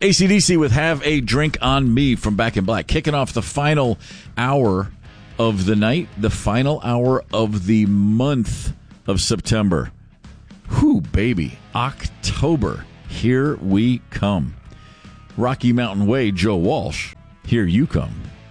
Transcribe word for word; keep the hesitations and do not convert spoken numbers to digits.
A C D C with Have a Drink on Me from Back in Black. Kicking off the final hour of the night, the final hour of the month of September. Whew, baby. October. Here we come. Rocky Mountain Way, Joe Walsh. Here you come.